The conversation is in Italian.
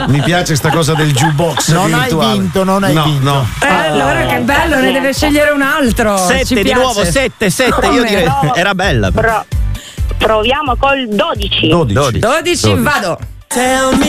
Mi piace sta cosa del jukebox non virtuale. hai vinto, non hai vinto. No. Allora che bello, ne deve scegliere un altro. 7 di nuovo, 7, io direi era bella. Proviamo col 12. 12. 12, vado.